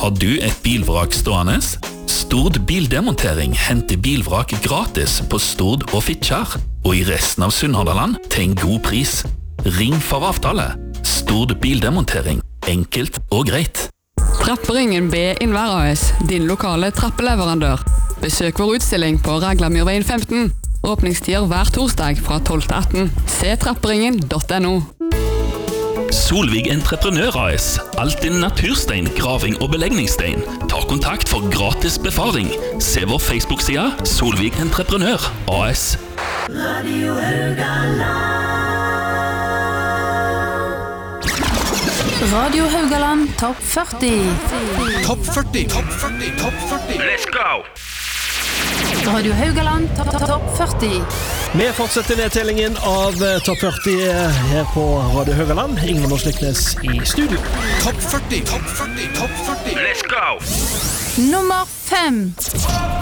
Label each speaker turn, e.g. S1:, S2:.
S1: Har du et bilvrak stående? Stord Bildemontering henter bilvrak gratis på Stord og Fitjar, og i resten av Sunnhordland til en god pris. Ring for avtale. Stord Bildemontering. Enkelt og greit.
S2: Trapperingen B Innvær AS, din lokale trappeleverandør. Besøk vår utstilling på Raglamyrveien 15. Åpningstider hver torsdag fra 12 til 18. Se trapperingen.no.
S1: Solvig Entreprenør AS. Alt din naturstein, graving og belegningsstein. Ta kontakt for gratis befaring. Se vår Facebook-side Solvig Entreprenør AS.
S3: Radio Haugaland.
S4: Radio Haugaland Topp 40.
S5: Topp 40. Topp 40. Topp 40.
S1: Let's go!
S4: Radio Haugaland Topp 40.
S6: Vi fortsetter nedtellingen av Topp 40 her på Radio Haugaland. Ingvar Norsliknes i studio.
S5: Topp 40. Topp 40. Topp 40.
S1: Let's go!
S4: Nummer 5.